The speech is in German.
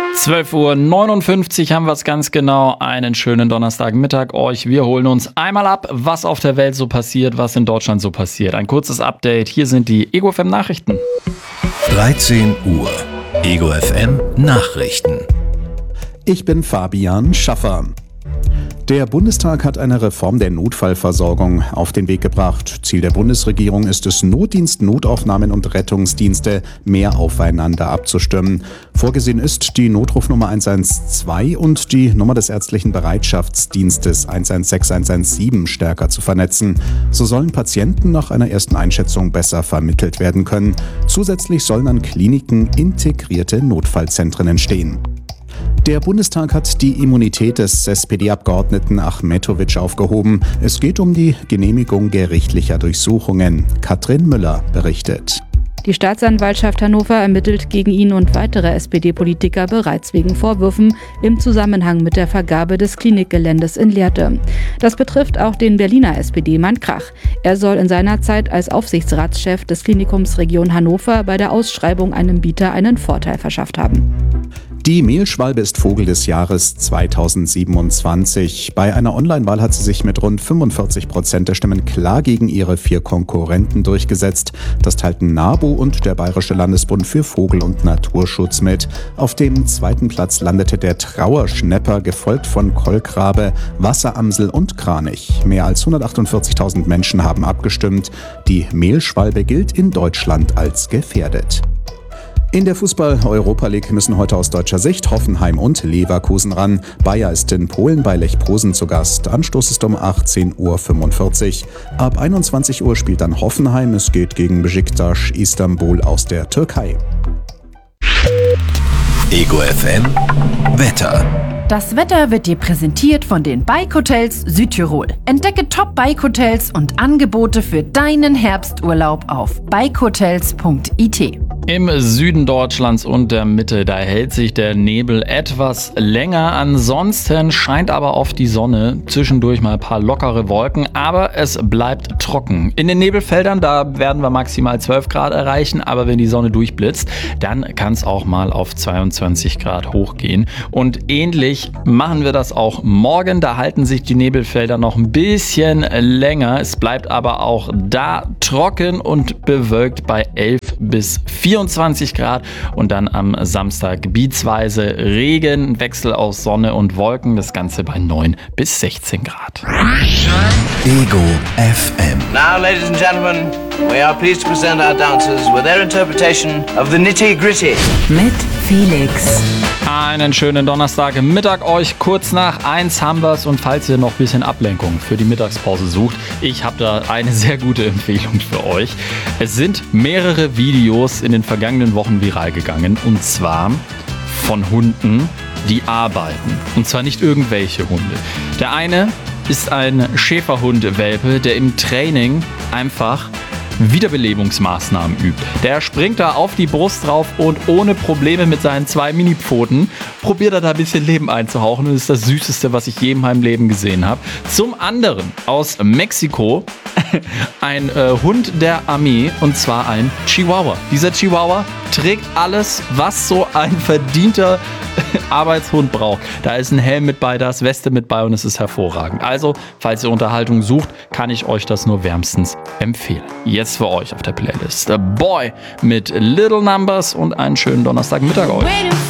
12:59 Uhr haben wir es ganz genau. Einen schönen Donnerstagmittag euch. Wir holen uns einmal ab, was auf der Welt so passiert, was in Deutschland so passiert. Ein kurzes Update. Hier sind die Ego FM Nachrichten. 13 Uhr. Ego FM Nachrichten. Ich bin Fabian Schaffer. Der Bundestag hat eine Reform der Notfallversorgung auf den Weg gebracht. Ziel der Bundesregierung ist es, Notdienst, Notaufnahmen und Rettungsdienste mehr aufeinander abzustimmen. Vorgesehen ist, die Notrufnummer 112 und die Nummer des ärztlichen Bereitschaftsdienstes 116 117 stärker zu vernetzen. So sollen Patienten nach einer ersten Einschätzung besser vermittelt werden können. Zusätzlich sollen an Kliniken integrierte Notfallzentren entstehen. Der Bundestag hat die Immunität des SPD-Abgeordneten Achmetović aufgehoben. Es geht um die Genehmigung gerichtlicher Durchsuchungen. Katrin Müller berichtet. Die Staatsanwaltschaft Hannover ermittelt gegen ihn und weitere SPD-Politiker bereits wegen Vorwürfen im Zusammenhang mit der Vergabe des Klinikgeländes in Lehrte. Das betrifft auch den Berliner SPD-Mann Krach. Er soll in seiner Zeit als Aufsichtsratschef des Klinikums Region Hannover bei der Ausschreibung einem Bieter einen Vorteil verschafft haben. Die Mehlschwalbe ist Vogel des Jahres 2027. Bei einer Online-Wahl hat sie sich mit rund 45% der Stimmen klar gegen ihre 4 Konkurrenten durchgesetzt. Das teilten NABU und der Bayerische Landesbund für Vogel- und Naturschutz mit. Auf dem 2. Platz landete der Trauerschnäpper, gefolgt von Kolkrabe, Wasseramsel und Kranich. Mehr als 148.000 Menschen haben abgestimmt. Die Mehlschwalbe gilt in Deutschland als gefährdet. In der Fußball-Europa League müssen heute aus deutscher Sicht Hoffenheim und Leverkusen ran. Bayer ist in Polen bei Lech Posen zu Gast. Anstoß ist um 18:45 Uhr. Ab 21 Uhr spielt dann Hoffenheim. Es geht gegen Beşiktaş Istanbul aus der Türkei. Ego FM Wetter. Das Wetter wird dir präsentiert von den Bike Hotels Südtirol. Entdecke Top-Bike-Hotels und Angebote für deinen Herbsturlaub auf bikehotels.it. Im Süden Deutschlands und der Mitte, da hält sich der Nebel etwas länger. Ansonsten scheint aber oft die Sonne, zwischendurch mal ein paar lockere Wolken, aber es bleibt trocken. In den Nebelfeldern, da werden wir maximal 12 Grad erreichen, aber wenn die Sonne durchblitzt, dann kann es auch mal auf 22 Grad hochgehen. Und ähnlich machen wir das auch morgen. Da halten sich die Nebelfelder noch ein bisschen länger. Es bleibt aber auch da trocken und bewölkt bei 11 bis 24 Grad und dann am Samstag gebietsweise Regen, Wechsel aus Sonne und Wolken, das Ganze bei 9 bis 16 Grad. Ego FM. Now, ladies and gentlemen, we are pleased to present our dancers with their interpretation of the Nitty-Gritty. Mit Felix. Einen schönen Donnerstagmittag euch. Kurz nach 1 haben wir es und falls ihr noch ein bisschen Ablenkung für die Mittagspause sucht, ich habe da eine sehr gute Empfehlung für euch. Es sind mehrere Videos in den vergangenen Wochen viral gegangen und zwar von Hunden, die arbeiten. Und zwar nicht irgendwelche Hunde. Der eine ist ein Schäferhund-Welpe, der im Training einfach Wiederbelebungsmaßnahmen übt. Der springt da auf die Brust drauf und ohne Probleme mit seinen 2 Mini-Pfoten probiert er da ein bisschen Leben einzuhauchen und das ist das Süßeste, was ich je in meinem Leben gesehen habe. Zum anderen aus Mexiko ein Hund der Armee und zwar ein Chihuahua. Dieser Chihuahua trägt alles, was so ein verdienter Arbeitshund braucht. Da ist ein Helm mit bei, da ist Weste mit bei und es ist hervorragend. Also, falls ihr Unterhaltung sucht, kann ich euch das nur wärmstens empfehlen. Jetzt für euch auf der Playlist The Boy mit Little Numbers und einen schönen Donnerstagmittag euch.